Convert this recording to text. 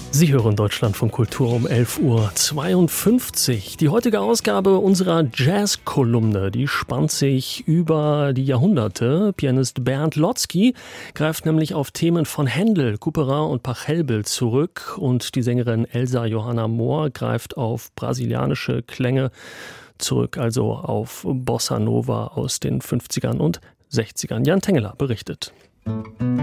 Sie hören Deutschlandfunk Kultur um 11:52 Uhr. Die heutige Ausgabe unserer Jazz-Kolumne, die spannt sich über die Jahrhunderte. Pianist Bernd Lotzky greift nämlich auf Themen von Händel, Couperin und Pachelbel zurück und die Sängerin Elsa Johanna Mohr greift auf brasilianische Klänge zurück, also auf Bossa Nova aus den 50ern und 60ern. Jan Tengeler berichtet.